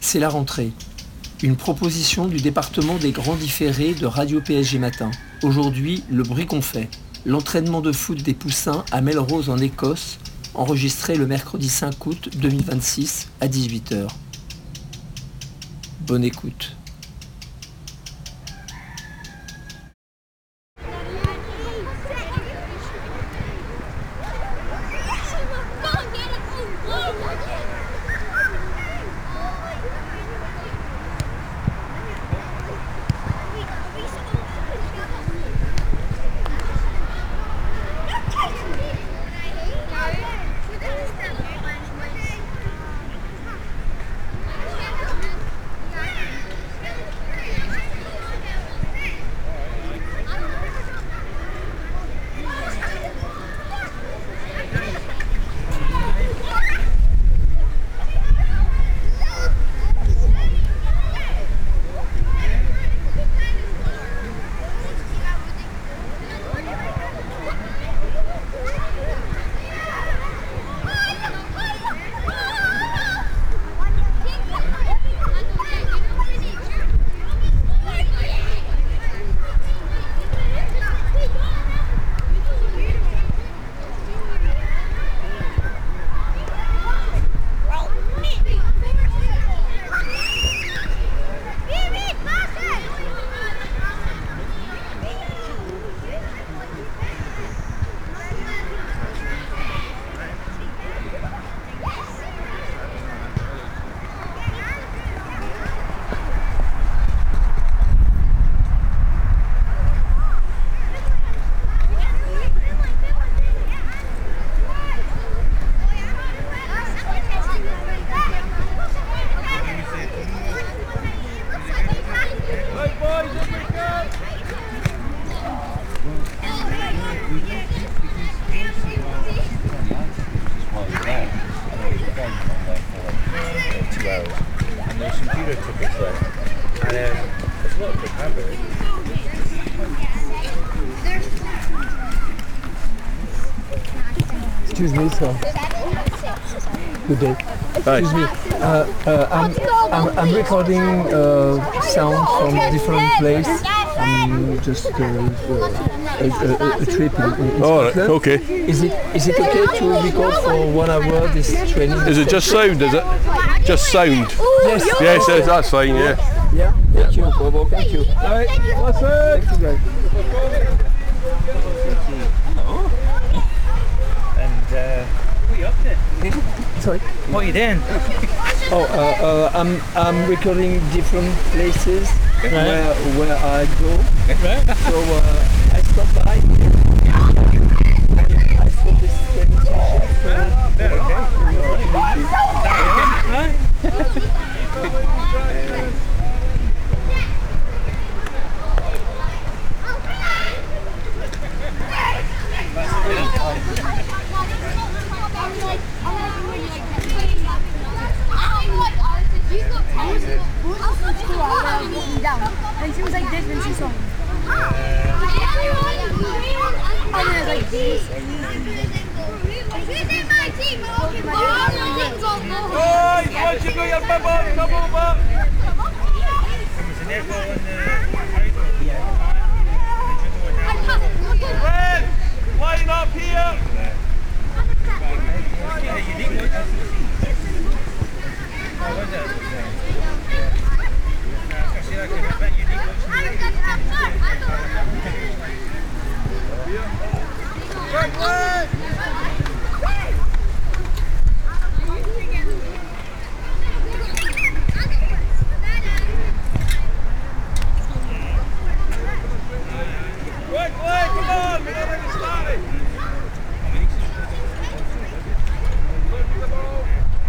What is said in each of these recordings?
C'est la rentrée. Une proposition du département des Grands Différés de Radio PSG Matin. Aujourd'hui, le bruit qu'on fait. L'entraînement de foot des Poussins à Melrose en Écosse, enregistré le mercredi 5 août 2026 à 18h. Bonne écoute. Excuse me, sir. Good day. Excuse me. I'm recording sound from different places. Just a trip in All Scotland. right, okay. Is it okay to record for 1 hour this training? Is it just sound, is it? Just sound? Yes. Yes, yes, that's fine, yeah. Yeah. Thank you, Bobo. Thank you. All right, that's it. Thank you, guys. And what are you up to? Sorry. What are you doing? I'm recording different places where I go. Right. So I stop by. I saw this training It seems like different songs. Line up here. Come on, we're already started.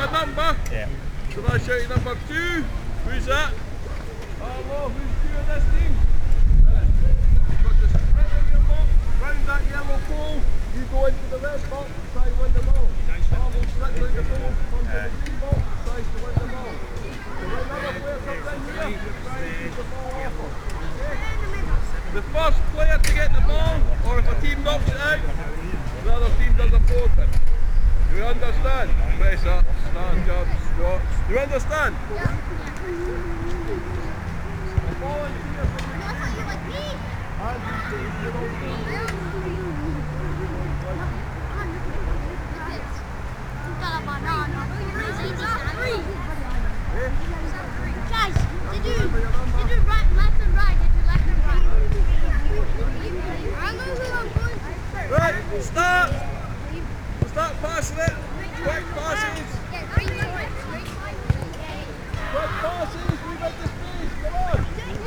that number? Yeah. Shall I show you number 2? Who's that? Oh, well, who's 2 in this team? You've got the spread on your box, round that yellow pole, you go into the red box and try and win the ball. We'll split round the ball, come to the green box, tries to win the ball. So when another player comes in here, you try and keep the ball off him. The first player to get the ball, or if a team knocks it out, the other team does a forfeit. Do you understand? Press up, stand, jump, squat. Do you understand? Yeah. The volunteer from the team. And you take your own team. Guys, they do right, left and right. They do left and right. Right, start! Start passing it. Quick passes. Quick passes. Move out the space. Come on.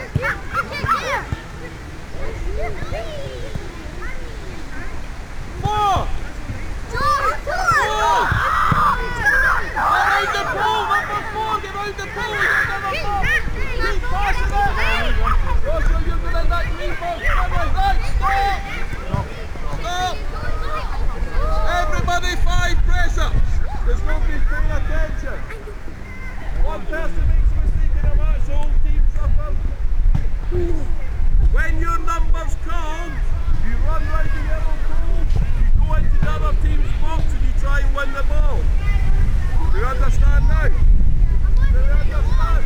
4. Around the pole, number 4. Get around the pole. Get another ball. Keep passing it. Russell, you're good at that green box. Come on, right, stop. Stop. Everybody 5 press-ups. There's nobody paying attention. One person makes a mistake in a match, the whole team suffers. When your number's called, you run round the yellow pole, you go into the other team's box and you try and win the ball. Do you understand now? Do you understand?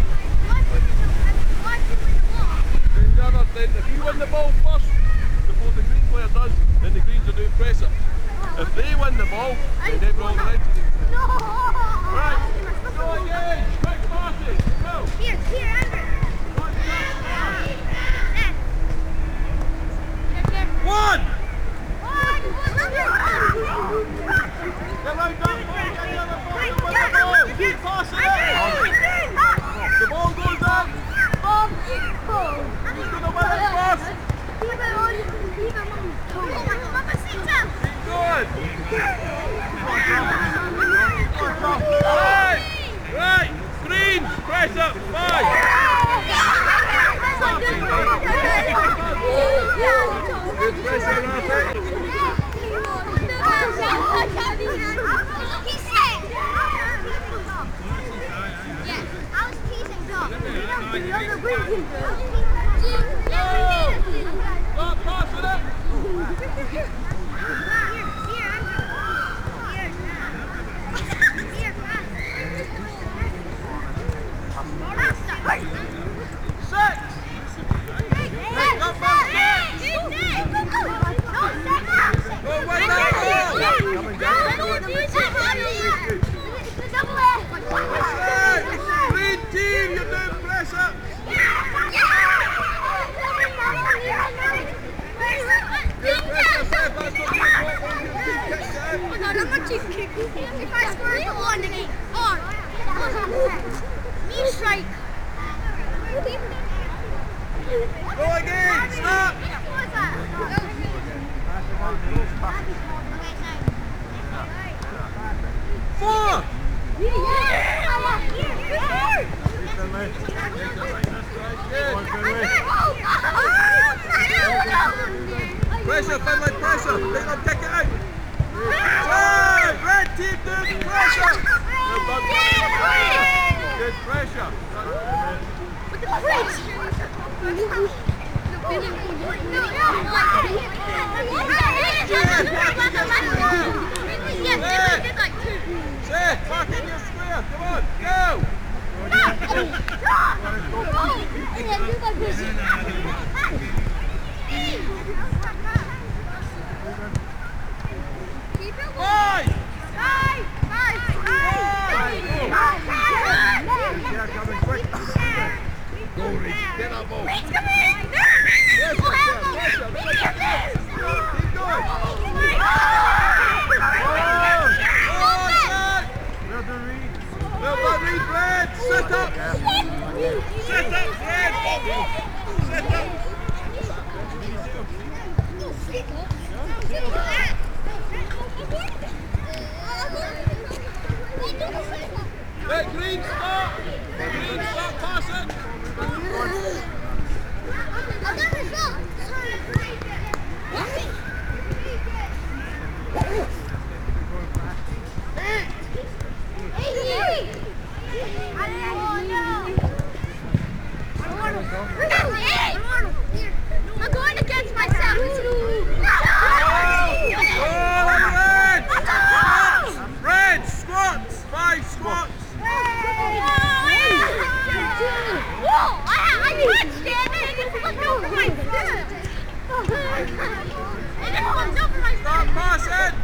Then if you win the ball first, before the green player does, then the greens are doing press-ups. If they win the ball, then they've got the red team. Right, go again, quick passes, go. Here, Andrew. One! Right, green, press up, 5. Good pressure, Rafi. Stop passing it. Green team, you're doing press up. If I score a goal on the game, me strike. Go again, stop. Four. Pressure, Finlay, pressure. Let them kick it out. Red team doing pressure. Good pressure. Seth, back in your square. Come on, go. Get that ball. Yes, keep going. Well done, Reed, Red. Set up. Set up, Red. Set up. Let green start. Green start passing. I'm going against myself. Red, squats. 5 squats. Whoa! I touched it and it flipped over my foot. And it flipped over my Start foot. passing.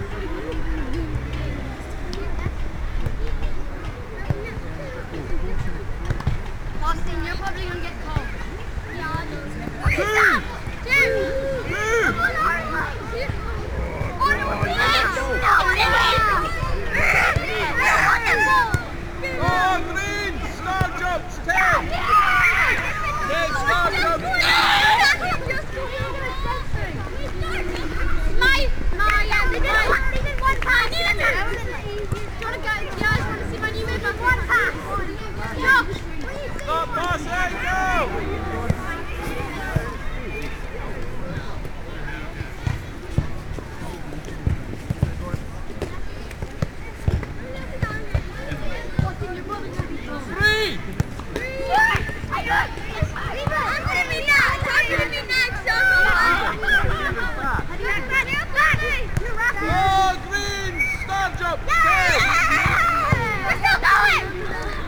Austin, you're probably gonna get cold. Yeah, I know. Oh, green. Star jumps. 10. 10 star jumps. They did one pass. Do you want to see my new move? One pass. No. Start passing. Go. Oh, green! Star jump! We're still going!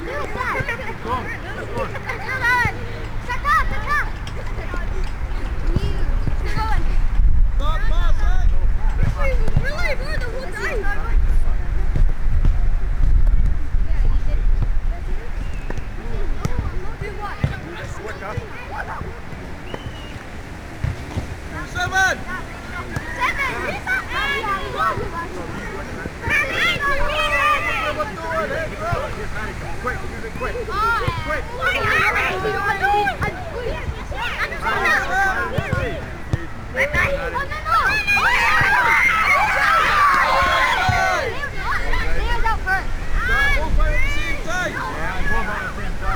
Start passing! Really, we're the whole time. Seven! Quick, quick. Both out at the same time!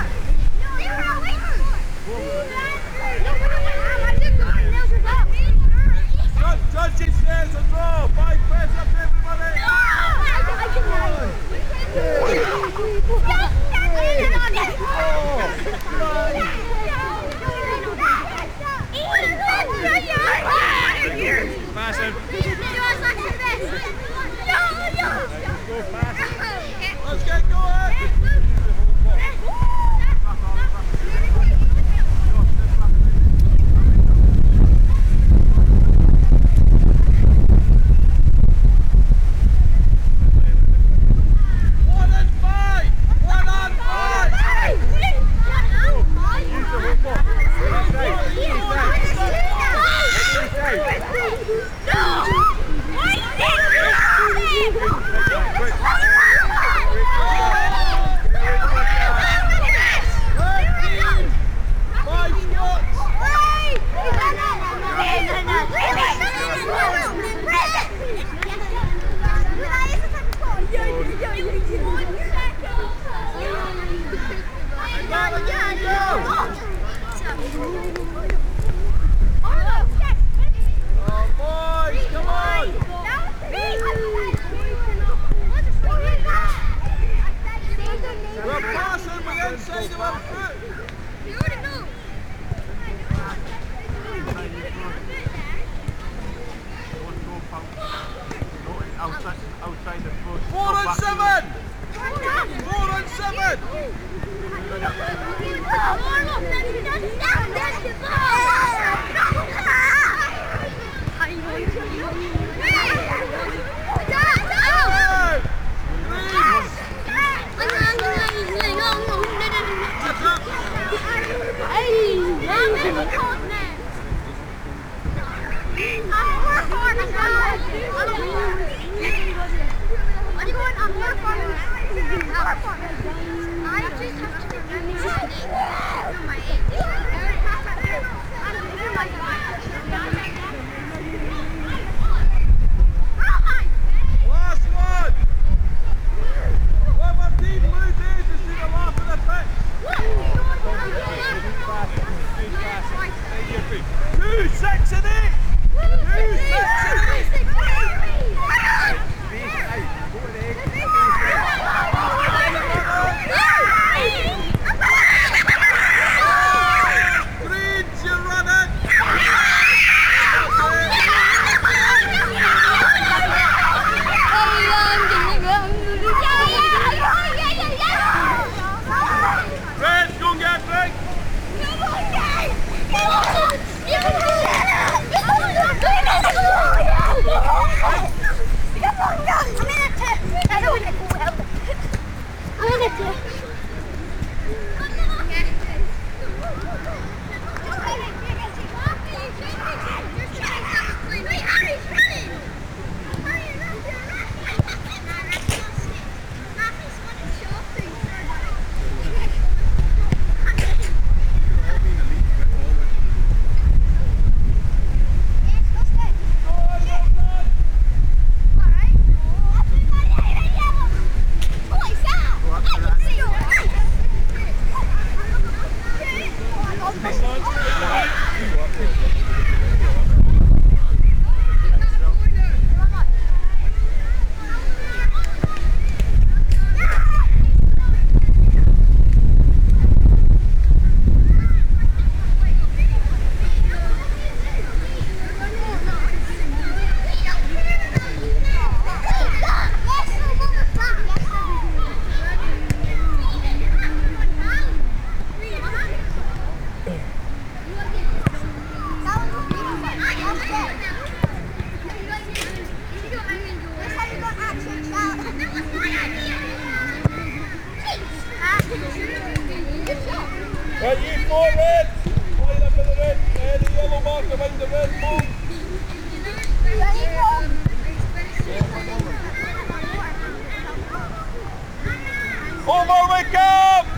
Judges says a draw! 5 press up everybody! Let's get going! Outside the post. 4 and 7! 4 and 7! Last one! One more team losing! Right, you four red. Line up in the red. The yellow marker behind the red ball. Over we come!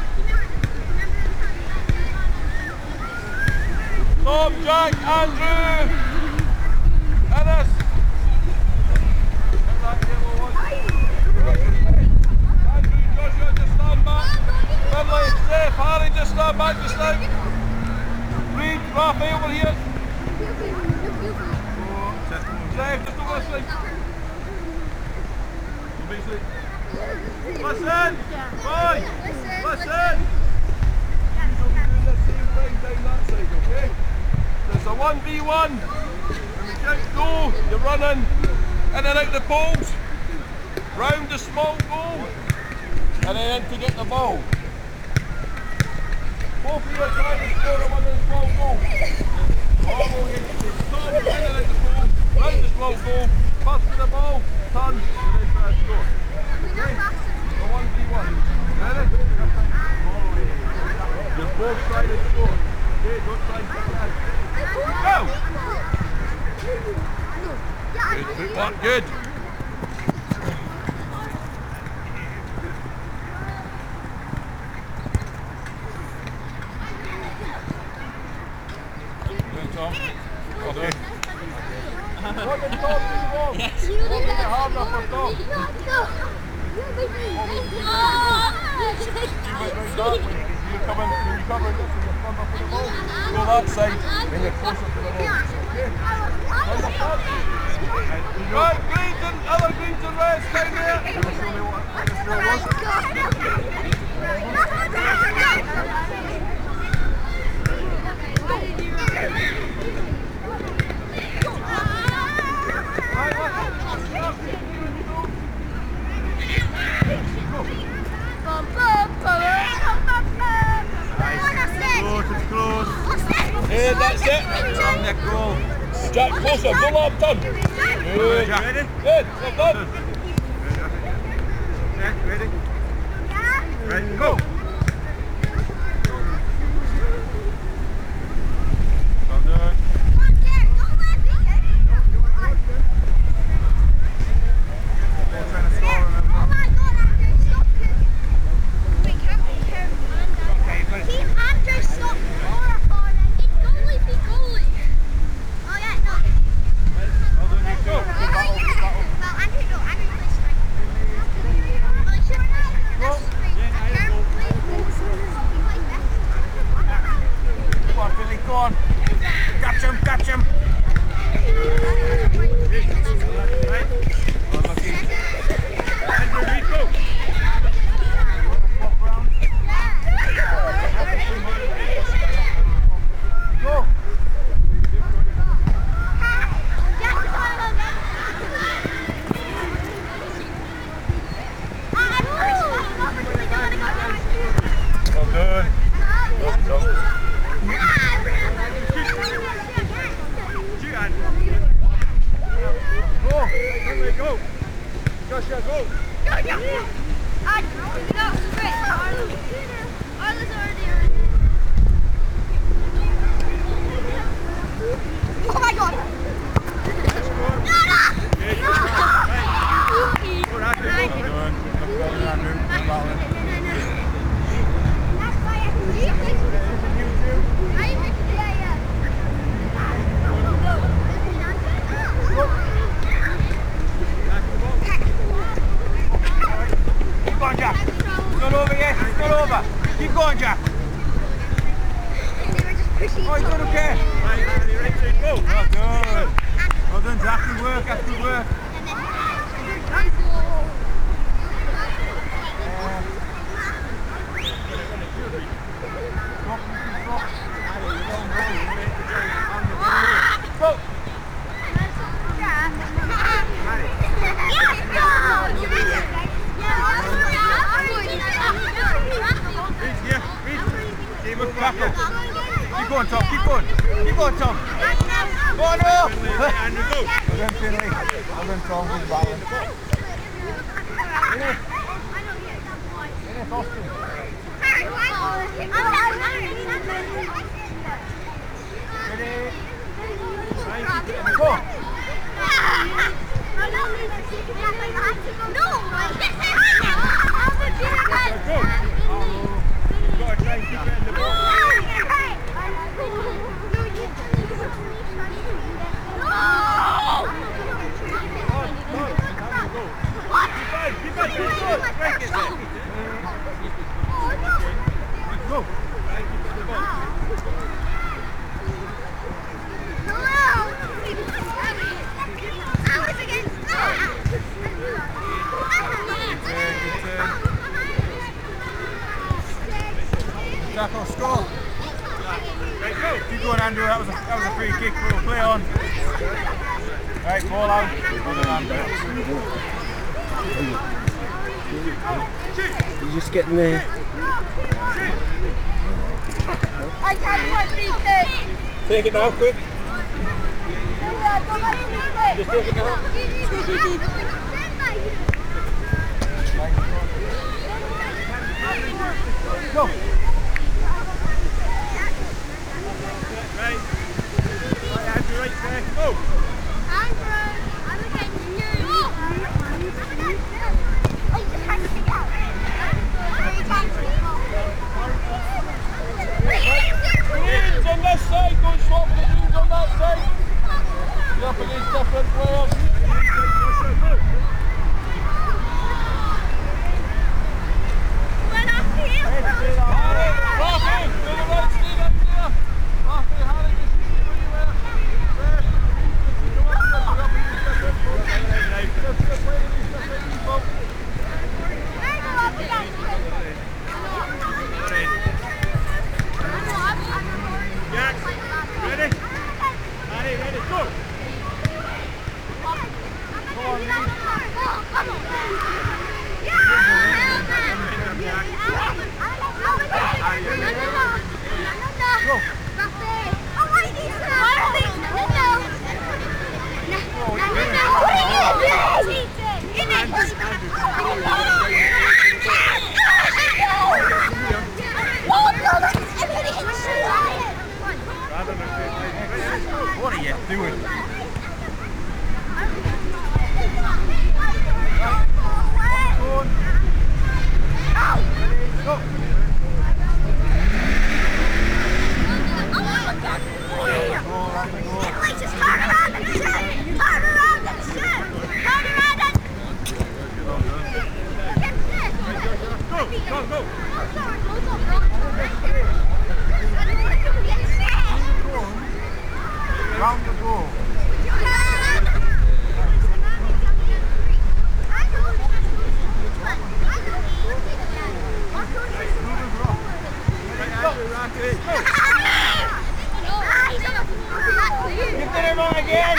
Tom, Jack, Andrew, Ennis. Get that yellow one. Andrew, Joshua, just stand back. Finlay, Steph, Harry, just stand back just now. Reed, Rafi over here. Steph, just over this side. Listen! Boy! Listen! You'll be doing the same thing down that side, okay? There's a 1v1. When we count go, you're running in and out the poles, round the small goal, and then in to get the ball. Both of you are trying to score a one in the small goal. Oh, you get the Tom in and out the pole, round the small goal, pass to the ball, turn, and then try to score. Okay? A 1v1. Ready? You're both trying to score. Okay, don't try and kick it out. Go! Good footwork, good. Good, Tom. Well done. Look at Tom, yes. Look at the hard enough for Tom. You come in, when you cover this and you're front up for the ball, go that side, then you're closer to the ball. Okay? Right, greens and other greens and reds down there. Can you show me what the score was? That's it. On the goal. Jack, closer. Go up, turn. Good. Ready? Good. Well done. Ready? Yeah. Ready, go. Well done. over. Keep going, Jack. They were just pushing Oh, he's done okay. Right, ready, go. Well done. Well done, Jack. Good work, good work. Go. Keep going, Tom. Keep going. Keep going, Tom. Go on, Will. Well done, Finley. Well done, Tom. Good balance. Finish, Austin. Ready? Go. You've got to try and keep it in the ball. Go. Tackle, score. Right, go. Keep going, Andrew. That was a free kick. We'll play on. Right, ball out. Well done, Andrew. You're just getting there. I can't watch these things. Take it now, quick. Just take it now. Go. Right, Andrew, right there. Go. I'm against you. Oh, you can't stick out. Greens on this side, don't swap the greens on that side. You're up against different players. When I feel Rafi, to the right, stay right there. Rafi, Harry, just stay where you were. There. Come on, you're up against different players. Just play against different people. Jack, ready? Harry, ready, go! Go on, Lee. What are you doing? Go! Go, go! Round the ball. Give it him on again!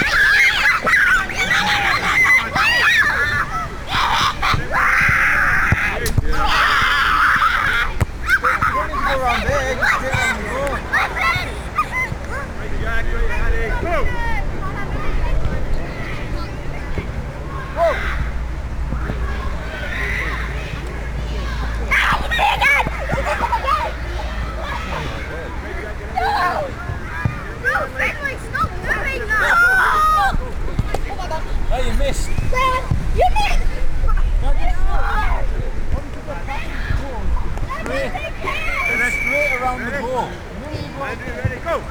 Go around there, just get on the ball. Right, Jack, right, Harry. Go! Go! Oh, you missed. Dad, you missed! Straight around the ball. Ready, ready, go!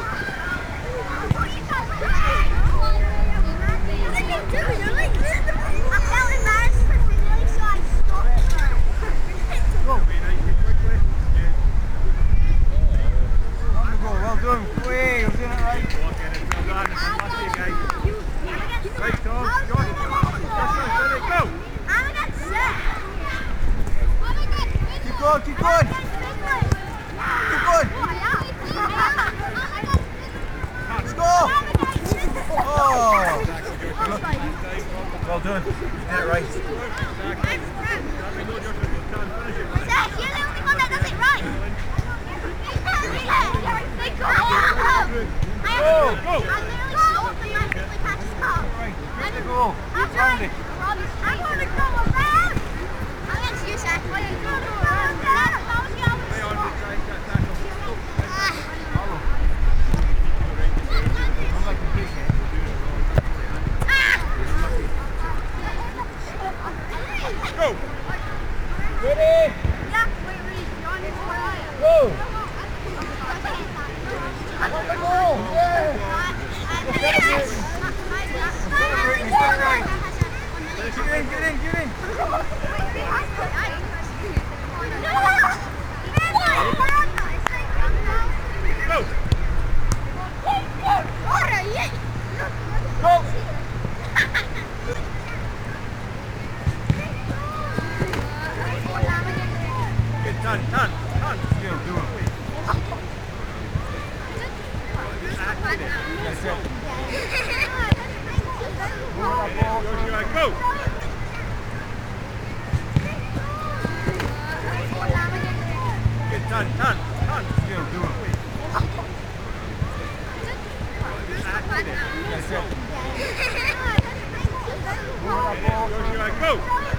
I felt embarrassed for Finley, so I stopped. Go! on! Score! Oh! Well done. You did it right. Zach, you're the only one that does it right. Go. I'm trying. I want to go around. Against you, Zach. I want to go around. Go! Ready? Yeah, Go! Yeah! Get in! Go! Go! Good, done. Do it. That's it. Joshua, go! Good, done. Do it. That's it. Joshua, go!